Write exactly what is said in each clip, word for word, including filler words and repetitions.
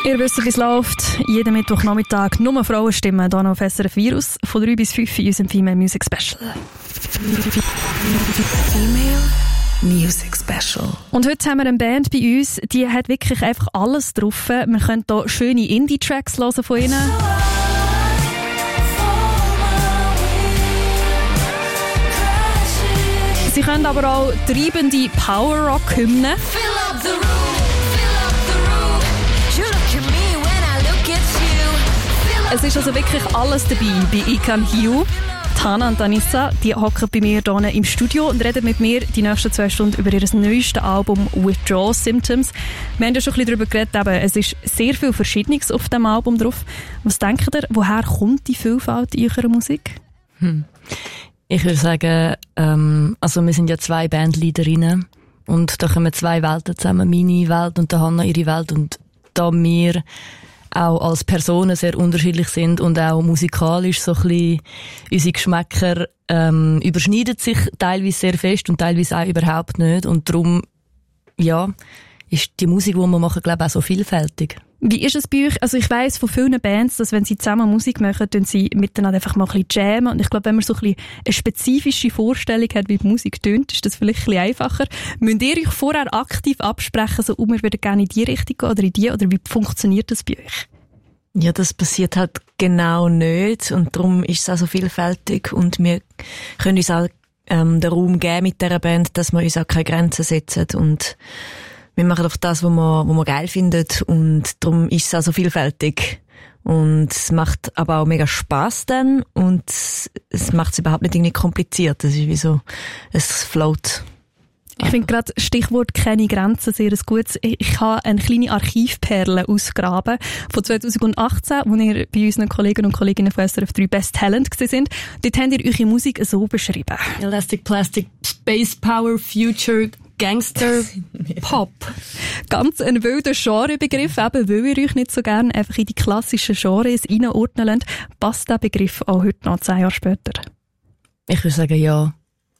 Ihr wisst, wie es läuft. Jeden Mittwochnachmittag nur Frauenstimmen hier auf S R F Virus von drei bis fünf in unserem Female Music Special. Female Music Special. Und heute haben wir eine Band bei uns, die hat wirklich einfach alles drauf. Wir können hier schöne Indie-Tracks hören von ihnen. Sie können aber auch treibende Power-Rock-Hymnen. Es ist also wirklich alles dabei bei I Can Heal. Tana und Anissa, die hocken bei mir hier im Studio und reden mit mir die nächsten zwei Stunden über ihr neuestes Album Withdrawal Symptoms. Wir haben ja schon ein bisschen darüber geredet, eben, es ist sehr viel Verschiedenes auf dem Album drauf. Was denkt ihr, woher kommt die Vielfalt in eurer Musik? Hm. Ich würde sagen, ähm, also wir sind ja zwei Bandleaderinnen und da kommen zwei Welten zusammen, meine Welt und der Hannah ihre Welt, und da wir auch als Personen sehr unterschiedlich sind und auch musikalisch so ein bisschen unsere Geschmäcker ähm, überschneiden sich teilweise sehr fest und teilweise auch überhaupt nicht, und darum, ja, ist die Musik, die wir machen, glaube ich, auch so vielfältig. Wie ist es bei euch? Also ich weiss von vielen Bands, dass wenn sie zusammen Musik machen, tun sie miteinander einfach mal ein bisschen jammen. Und ich glaube, wenn man so ein bisschen eine spezifische Vorstellung hat, wie die Musik tönt, ist das vielleicht ein bisschen einfacher. Müsst ihr euch vorher aktiv absprechen, so, oh, wir würden gerne in die Richtung gehen oder in die, oder wie funktioniert das bei euch? Ja, das passiert halt genau nicht, und darum ist es auch so vielfältig, und wir können uns auch ähm, den Raum geben mit dieser Band, dass wir uns auch keine Grenzen setzen, und wir machen doch das, was wir, was wir geil finden, und darum ist es auch so vielfältig. Und es macht aber auch mega Spass dann, und es macht es überhaupt nicht irgendwie kompliziert. Es ist wie so, es float. Ich finde gerade Stichwort «keine Grenzen» sehr ein gutes. Ich habe eine kleine Archivperle ausgegraben von zwanzig achtzehn, wo ihr bei unseren Kollegen und Kolleginnen von S R F drei Best Talent sind. Dort habt ihr eure Musik so beschrieben. Elastic Plastic, Space Power, Future, Gangster, Pop. Ganz ein wilder Genrebegriff, eben weil ihr euch nicht so gerne einfach in die klassischen Genres einordnen lasst. Passt der Begriff auch heute noch, zehn Jahre später? Ich würde sagen, ja.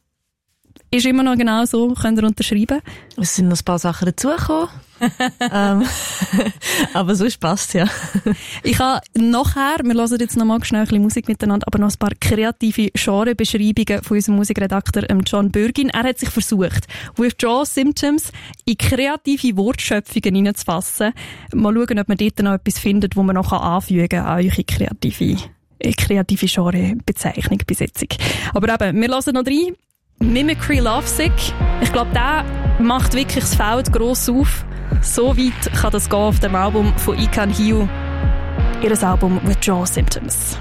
Ist immer noch genau so, könnt ihr unterschreiben? Es sind noch ein paar Sachen dazugekommen. ähm, aber sonst passt ja. Ich habe nachher, wir hören jetzt noch mal schnell ein bisschen Musik miteinander, aber noch ein paar kreative Genrebeschreibungen von unserem Musikredakteur John Bürgin. Er hat sich versucht, Withdrawal Symptoms in kreative Wortschöpfungen hineinzufassen. Mal schauen, ob man dort noch etwas findet, wo man noch anfügen kann an eure kreative, kreative Genrebezeichnung, Besetzung. Aber eben, wir hören noch rein. Mimicry Lovesick. Ich glaube, der macht wirklich das Feld gross auf. So weit kann das gehen auf dem Album von I Can Heal. Ihr Album Withdrawal Symptoms.